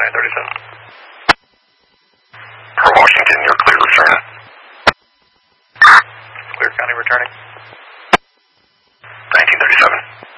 1937. For Washington, you're clear return. Clear County returning. 1937.